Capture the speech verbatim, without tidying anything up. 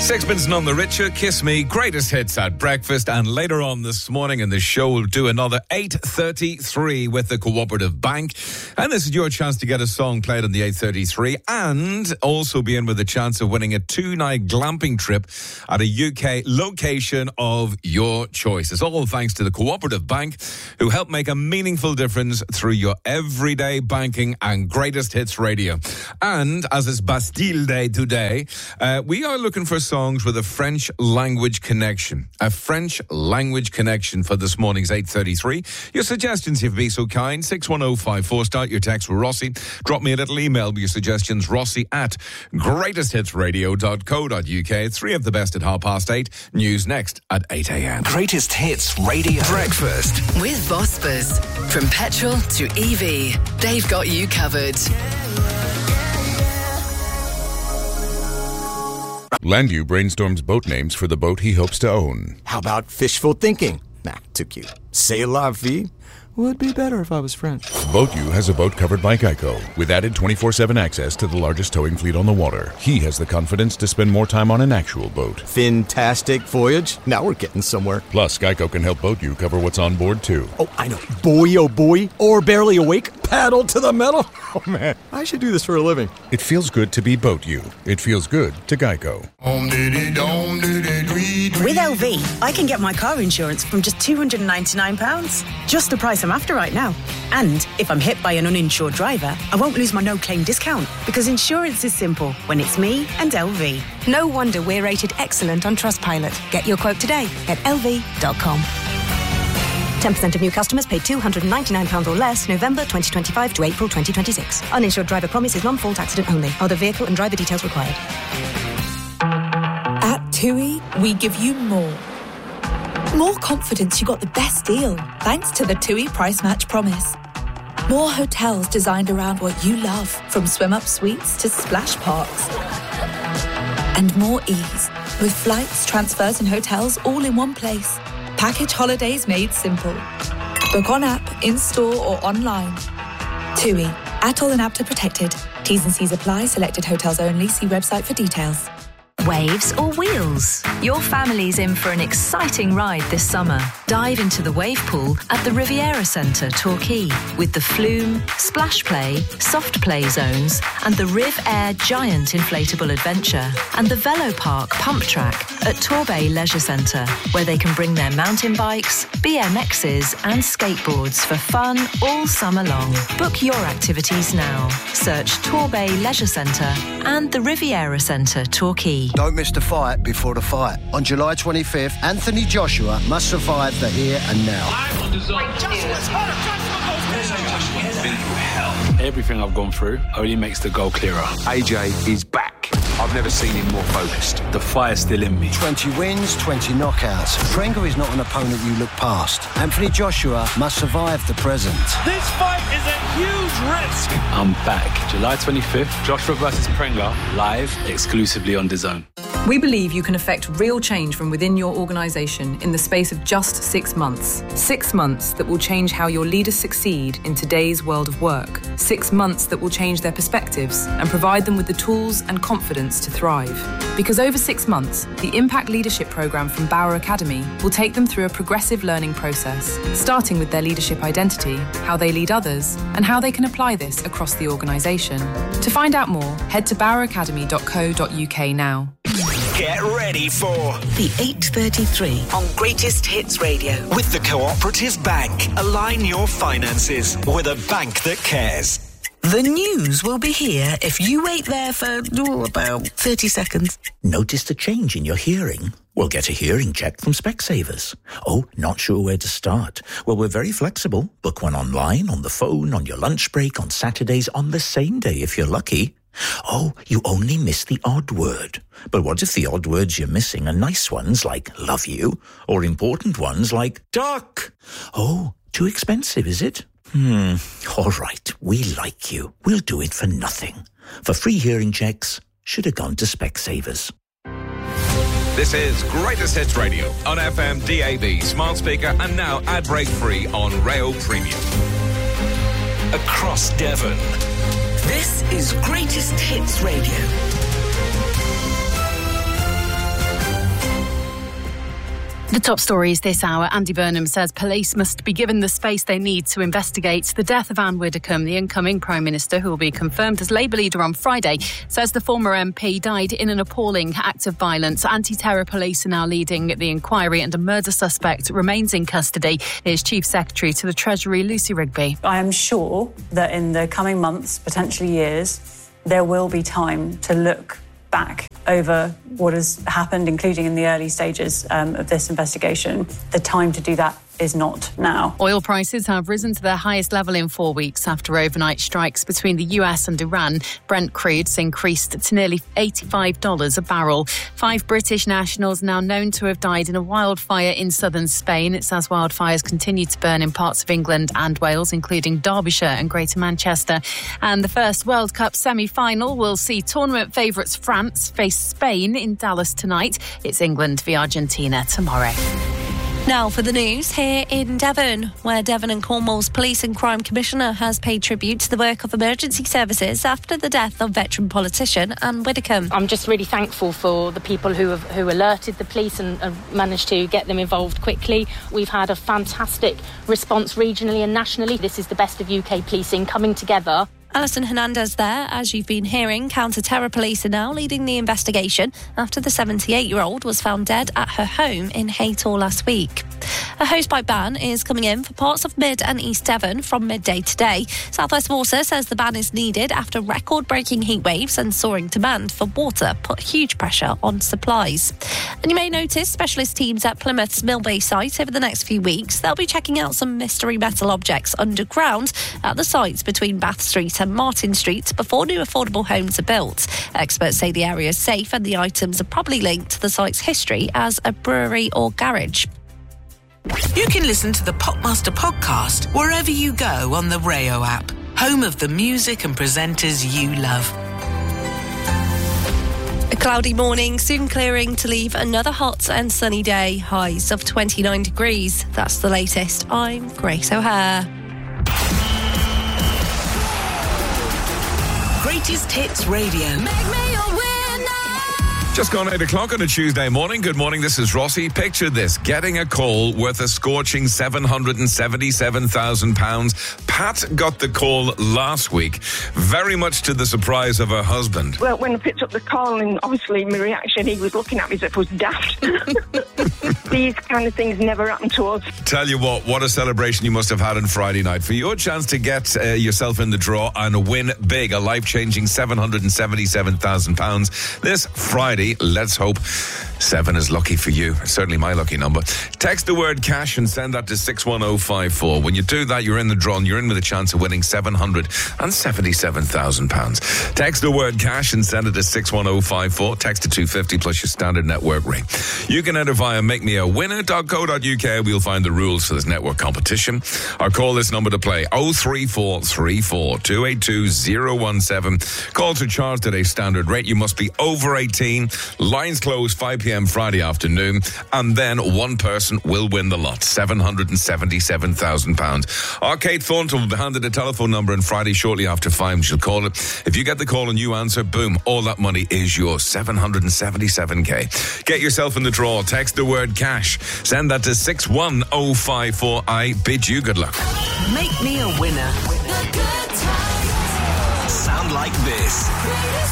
Sixpence None the Richer, Kiss Me, greatest hits at breakfast, and later on this morning in the show we'll do another eight thirty-three with the Cooperative Bank. And this is your chance to get a song played on the eight thirty-three and also be in with a chance of winning a two-night glamping trip at a U K location of your choice. It's all thanks to the Cooperative Bank, who help make a meaningful difference through your everyday banking and greatest hits radio. And as it's Bastille Day today, uh, we are looking for songs with a French language connection. A French language connection for this morning's eight thirty-three. Your suggestions, if you be so kind, six one oh five four. Start your text with Rossi. Drop me a little email with your suggestions, Rossi at greatest hits radio dot co dot uk. Three of the best at half past eight. News next at eight a.m. Greatest Hits Radio Breakfast. With Vospers. From petrol to E V, they've got you covered. Landu brainstorms boat names for the boat he hopes to own. How about fishful thinking? Nah, too cute. C'est la vie? Would be better if I was French. BoatU has a boat covered by Geico, with added twenty-four seven access to the largest towing fleet on the water. He has the confidence to spend more time on an actual boat. Fantastic voyage. Now we're getting somewhere. Plus, Geico can help BoatU cover what's on board, too. Oh, I know. Boy, oh boy. Or barely awake. Paddle to the metal. Oh, man. I should do this for a living. It feels good to be BoatU. It feels good to Geico. With L V, I can get my car insurance from just two hundred ninety-nine pounds. Just the price I'm after right now. And if I'm hit by an uninsured driver, I won't lose my no-claim discount, because insurance is simple when it's me and L V. No wonder we're rated excellent on Trustpilot. Get your quote today at L V dot com. ten percent of new customers paid two hundred ninety-nine pounds or less November twenty twenty-five to April twenty twenty-six. Uninsured driver promise is non-fault accident only. Other vehicle and driver details required. At TUI, we give you more. More confidence you got the best deal, thanks to the TUI Price Match Promise. More hotels designed around what you love, from swim-up suites to splash parks. And more ease, with flights, transfers and hotels all in one place. Package holidays made simple. Book on app, in-store or online. TUI, Atoll and APTA protected. T's and C's apply. Selected hotels only. See website for details. Waves or wheels? Your family's in for an exciting ride this summer. Dive into the wave pool at the Riviera Centre, Torquay, with the Flume, Splash Play, Soft Play zones, and the Riv Air Giant Inflatable Adventure, and the Velo Park Pump Track at Torbay Leisure Centre, where they can bring their mountain bikes, B M Xs, and skateboards for fun all summer long. Book your activities now. Search Torbay Leisure Centre and the Riviera Centre, Torquay. Don't miss the fight before the fight. On July twenty-fifth, Anthony Joshua must survive the here and now. I'm on the zone. Joshua's Joshua's been through hell. Everything I've gone through only makes the goal clearer. A J is back. I've never seen him more focused. The fire's still in me. twenty wins, twenty knockouts. Prenga is not an opponent you look past. Anthony Joshua must survive the present. This fight is a huge risk. I'm back. July twenty-fifth, Joshua versus Prenga, live, exclusively on DAZN. We believe you can affect real change from within your organisation in the space of just six months. Six months that will change how your leaders succeed in today's world of work. Six months that will change their perspectives and provide them with the tools and confidence to thrive. Because over six months, the Impact Leadership Programme from Bauer Academy will take them through a progressive learning process, starting with their leadership identity, how they lead others, and how they can apply this across the organisation. To find out more, head to bauer academy dot co dot uk now. Get ready for The eight thirty-three on Greatest Hits Radio. with the Cooperative Bank. Align your finances with a bank that cares. The news will be here if you wait there for oh, about thirty seconds. Noticed a change in your hearing? Well, get a hearing check from Specsavers. Oh, not sure where to start? Well, we're very flexible. Book one online, on the phone, on your lunch break, on Saturdays, on the same day if you're lucky. Oh, you only miss the odd word. But what if the odd words you're missing are nice ones like love you, or important ones like duck? Oh, too expensive, is it? Hmm, all right, we like you. We'll do it for nothing. For free hearing checks, should have gone to Specsavers. This is Greatest Hits Radio on F M, D A B, smart speaker, and now ad break free on Rail Premium. Across Devon. This is Greatest Hits Radio. The top stories this hour. Andy Burnham says police must be given the space they need to investigate the death of Anne Widdecombe. The incoming Prime Minister, who will be confirmed as Labour leader on Friday, says the former M P died in an appalling act of violence. Anti-terror police are now leading the inquiry and a murder suspect remains in custody. Here's Chief Secretary to the Treasury, Lucy Rigby. I am sure that in the coming months, potentially years, there will be time to look back over what has happened, including in the early stages um, of this investigation. The time to do that is not now. Oil prices have risen to their highest level in four weeks after overnight strikes between the U S and Iran. Brent crude's increased to nearly eighty-five dollars a barrel. Five British nationals now known to have died in a wildfire in southern Spain. It's as wildfires continue to burn in parts of England and Wales, including Derbyshire and Greater Manchester. And the first World Cup semi-final will see tournament favourites France face Spain in Dallas tonight. It's England v Argentina tomorrow. Now for the news here in Devon, where Devon and Cornwall's Police and Crime Commissioner has paid tribute to the work of emergency services after the death of veteran politician Anne Widdecombe. I'm just really thankful for the people who have who alerted the police and have managed to get them involved quickly. We've had a fantastic response regionally and nationally. This is the best of U K policing coming together. Alison Hernandez there. As you've been hearing, counter-terror police are now leading the investigation after the seventy-eight-year-old was found dead at her home in Haytor last week. A hosepipe ban is coming in for parts of Mid and East Devon from midday today. South West Water says the ban is needed after record-breaking heat waves and soaring demand for water put huge pressure on supplies. And you may notice specialist teams at Plymouth's Millbay site over the next few weeks. They'll be checking out some mystery metal objects underground at the sites between Bath Street and Martin Street before new affordable homes are built. Experts say the area is safe and the items are probably linked to the site's history as a brewery or garage. You can listen to the Popmaster podcast wherever you go on the Rayo app, home of the music and presenters you love. A cloudy morning, soon clearing to leave another hot and sunny day. Highs of twenty-nine degrees. That's the latest. I'm Grace O'Hare. Greatest Hits Radio. Make me a winner. Just gone eight o'clock on a Tuesday morning. Good morning, this is Rossi. Picture this, getting a call worth a scorching seven hundred seventy-seven thousand pounds. Pat got the call last week, very much to the surprise of her husband. Well, when I picked up the call, and obviously my reaction, he was looking at me as if I was daft. These kind of things never happen to us. Tell you what, what a celebration you must have had on Friday night. For your chance to get uh, yourself in the draw and win big, a life-changing seven hundred seventy-seven thousand pounds this Friday. Let's hope seven is lucky for you. It's certainly my lucky number. Text the word cash and send that to six one oh five four. When you do that, you're in the draw and you're in with a chance of winning seven hundred seventy-seven thousand pounds. Text the word cash and send it to six one oh five four. Text to two fifty plus your standard network ring. You can enter via make me a winner dot co dot uk. We'll find the rules for this network competition. Or call this number to play oh three four three four two eight two oh one seven. Calls are charged at a standard rate. You must be over eighteen. Lines close five p.m. Friday afternoon, and then one person will win the lot, seven hundred seventy-seven thousand pounds. Our Kate Thornton will be handed a telephone number on Friday shortly after five. She'll call it. If you get the call and you answer, boom, all that money is yours, seven hundred seventy-seven k. Get yourself in the draw. Text the word cash. Send that to six one oh five four. I bid you good luck. Make me a winner. Sound like this.